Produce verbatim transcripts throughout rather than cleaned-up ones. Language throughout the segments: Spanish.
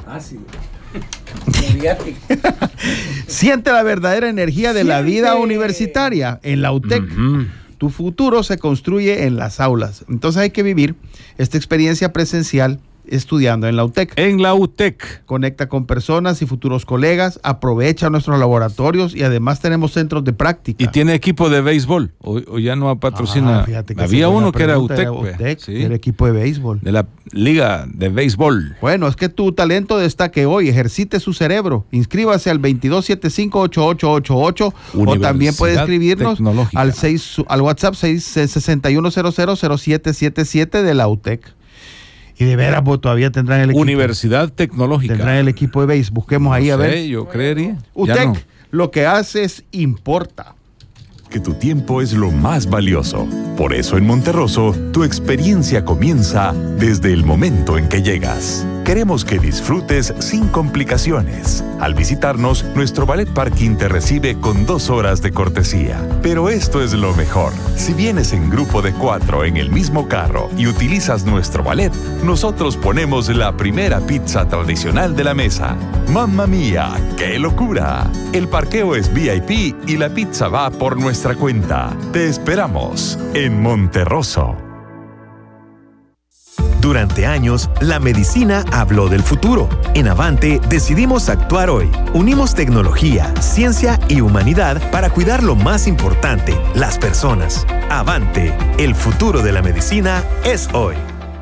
Ah, sí. Siente la verdadera energía de Siente. la vida universitaria en la U T E C. Uh-huh. Tu futuro se construye en las aulas. Entonces hay que vivir esta experiencia presencial estudiando en la U T E C. En la U T E C. Conecta con personas y futuros colegas, aprovecha nuestros laboratorios y además tenemos centros de práctica. ¿Y tiene equipo de béisbol? ¿O, o ya no patrocina? Ah, que había uno que era U T E C. Era U T E C, ¿sí? El equipo de béisbol. De la Liga de Béisbol. Bueno, es que tu talento destaque hoy, ejercite su cerebro. Inscríbase al veintidós setenta y cinco, ochenta y ocho ochenta y ocho o también puede escribirnos al, seis, al WhatsApp seis sesenta y uno cero cero cero siete siete siete de la U T E C. Y de veras, pues, todavía tendrán el equipo. Universidad Tecnológica. Tendrán el equipo de béisbol. Busquemos no ahí a sé, ver. Yo creería. U T E C, no. Lo que haces importa. Que tu tiempo es lo más valioso. Por eso en Monterroso, tu experiencia comienza desde el momento en que llegas. Queremos que disfrutes sin complicaciones. Al visitarnos, nuestro Ballet Parking te recibe con dos horas de cortesía. Pero esto es lo mejor. Si vienes en grupo de cuatro en el mismo carro y utilizas nuestro ballet, nosotros ponemos la primera pizza tradicional de la mesa. ¡Mamma mía! ¡Qué locura! El parqueo es V I P y la pizza va por nuestra cuenta. Te esperamos en Monterroso. Durante años, la medicina habló del futuro. En Avante decidimos actuar hoy. Unimos tecnología, ciencia y humanidad para cuidar lo más importante, las personas. Avante, el futuro de la medicina es hoy.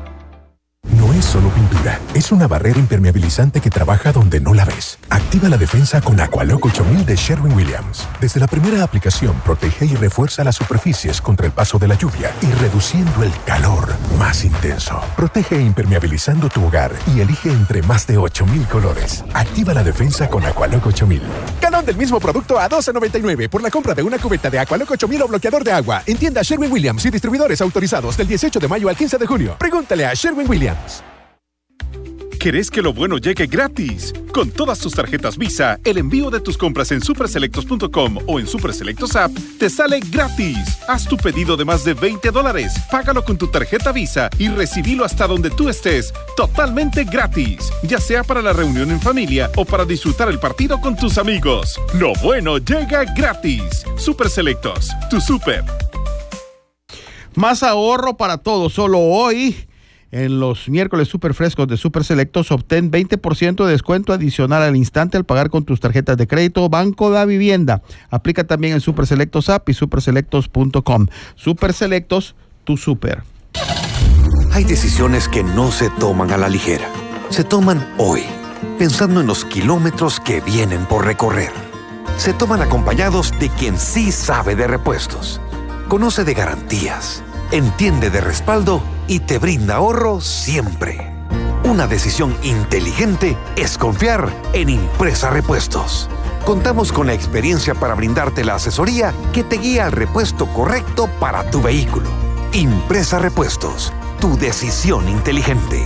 No es solo pintura, es una barrera impermeabilizante que trabaja donde no la ves. Activa la defensa con Aqualock ocho mil de Sherwin-Williams. Desde la primera aplicación, protege y refuerza las superficies contra el paso de la lluvia y reduciendo el calor más intenso. Protege impermeabilizando tu hogar y elige entre más de ocho mil colores. Activa la defensa con Aqualock ocho mil. Galón del mismo producto a doce noventa y nueve por la compra de una cubeta de Aqualock ocho mil o bloqueador de agua. En tienda Sherwin-Williams y distribuidores autorizados del dieciocho de mayo al quince de junio. Pregúntale a Sherwin-Williams. ¿Querés que lo bueno llegue gratis? Con todas tus tarjetas Visa, el envío de tus compras en superselectos punto com o en Superselectos App te sale gratis. Haz tu pedido de más de veinte dólares, págalo con tu tarjeta Visa y recibilo hasta donde tú estés, totalmente gratis, ya sea para la reunión en familia o para disfrutar el partido con tus amigos. Lo bueno llega gratis. Superselectos, tu super. Más ahorro para todos, solo hoy. En los miércoles super frescos de Super Selectos, obtén veinte por ciento de descuento adicional al instante al pagar con tus tarjetas de crédito Banco da Vivienda. Aplica también en Super Selectos App y superselectos punto com. Super Selectos, tu super. Hay decisiones que no se toman a la ligera. Se toman hoy, pensando en los kilómetros que vienen por recorrer. Se toman acompañados de quien sí sabe de repuestos. Conoce de garantías, entiende de respaldo y te brinda ahorro siempre. Una decisión inteligente es confiar en Impresa Repuestos. Contamos con la experiencia para brindarte la asesoría que te guía al repuesto correcto para tu vehículo. Impresa Repuestos, tu decisión inteligente.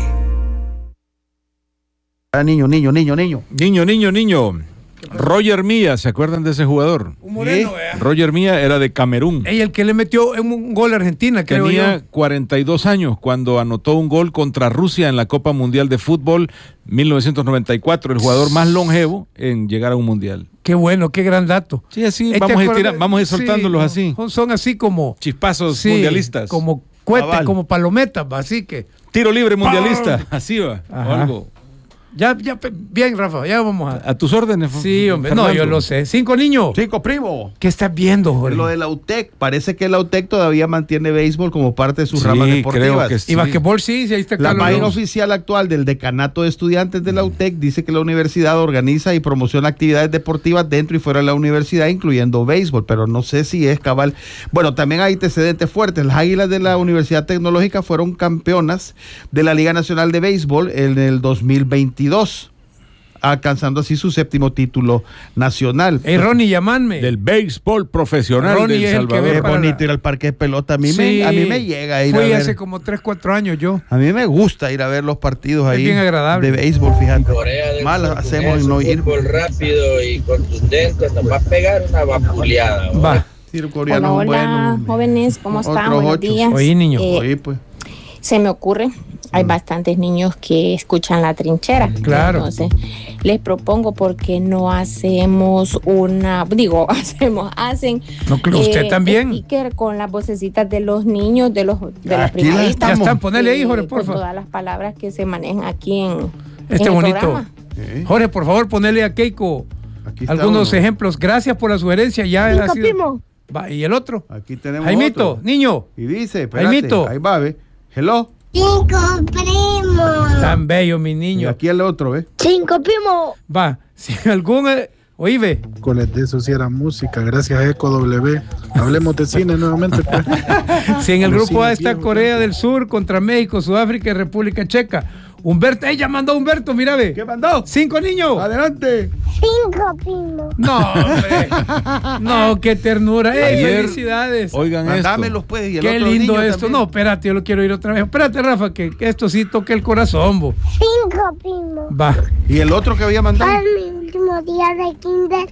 Niño, niño, niño, niño. Niño, niño, niño. Roger Milla, ¿se acuerdan de ese jugador? Un moreno, ¿eh? Roger Milla era de Camerún. Ey, el que le metió un gol a Argentina, creo yo. Tenía cuarenta y dos años cuando anotó un gol contra Rusia en la Copa Mundial de Fútbol mil novecientos noventa y cuatro, el jugador más longevo en llegar a un mundial. Qué bueno, qué gran dato. Sí, así, vamos a, ir tira, vamos a ir soltándolos sí, así. Son, son así como... Chispazos sí, mundialistas. Como cohetes, como palometas, así que... Tiro libre mundialista, ¡pam! Así va, o algo. Ya, ya, bien, Rafa, ya vamos a... A tus órdenes. Sí, hombre, Fernando. No, yo lo sé. Cinco niños. Cinco primo. ¿Qué estás viendo, Jorge? Lo de la U T E C. Parece que la U T E C todavía mantiene béisbol como parte de sus sí, ramas deportivas. Creo que sí. Y basquetbol sí, sí, ahí está La claro. página oficial actual del Decanato de Estudiantes de la U T E C dice que la universidad organiza y promociona actividades deportivas dentro y fuera de la universidad, incluyendo béisbol, pero no sé si es cabal. Bueno, también hay antecedentes fuertes. Las Águilas de la Universidad Tecnológica fueron campeonas de la Liga Nacional de Béisbol en el dos mil veintidós. Alcanzando así su séptimo título nacional. Hey, Ronnie, llamadme. Del béisbol profesional Ronnie de El Salvador. Es bonito la... ir al parque de pelota. A mí, sí, me, a mí me llega a ir fui a ver. hace como tres, cuatro años yo. A mí me gusta ir a ver los partidos es ahí. Bien agradable. De béisbol, fíjate. Mal hacemos en no ir. Fútbol rápido y contundente, nos va a pegar una vapuleada. Va. Tiro coreano, hola, hola, bueno, jóvenes, ¿cómo están? Buenos días. Oye, niño. Eh, Oye, pues. se me ocurre, hay bastantes niños que escuchan La Trinchera. Claro. Entonces, les propongo porque no hacemos una, digo, hacemos, hacen No, que usted también. sticker con las vocecitas de los niños, de los de las Aquí las primeritas. Ya están, ponele ahí, Jorge, eh, porfa. con todas las palabras que se manejan aquí en, Este en el bonito. programa. ¿Eh? Jorge, por favor, ponele a Keiko Aquí está algunos uno. ejemplos. Gracias por la sugerencia. Ya ha sido- Va, ¿y el otro? Aquí tenemos Jaimito, otro. niño. Y dice, espérate, Jaimito. ahí va, ve. Hello. Cinco primos. Tan bello, mi Y niño. aquí el otro, ve. Cinco primos. Va, si algún... eh, Oí, ve. Miércoles de eso sí era música, gracias a Eco W. Hablemos de cine nuevamente, pues. Si en el Los grupo A cines está viejos, Corea pues. del Sur contra México, Sudáfrica y República Checa. Humberto, ¡ey, ya mandó Humberto! Mira, ve. ¿Qué mandó? Cinco niños. Adelante. Cinco primos. No, hombre. No, qué ternura. ¡Ey, Ayer- felicidades! Oigan Mandámelos, pues. Y el Qué otro lindo niño esto. también. No, espérate, yo lo quiero ir otra vez. Espérate, Rafa, que que esto sí toque el corazón, bo. Cinco primos. Va. ¿Y el otro que había mandado? Para mi último día de kinder.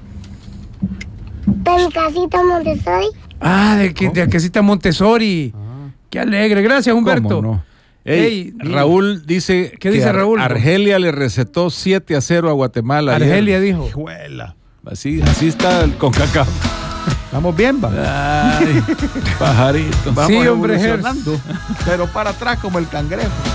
De mi casita Montessori. Ah, de que de casita Montessori. Qué alegre. Gracias, Humberto. ¿Cómo no? Ey, Ey, Raúl dice ¿Qué que dice Ar- Raúl? Argelia le recetó siete a cero a Guatemala. ayer. Argelia dijo. Hijuela. Así, así está el CONCACAF. Estamos bien, va. Ay, pajarito. Vamos Sí, hombre, evolucionando, pero para atrás como el cangrejo.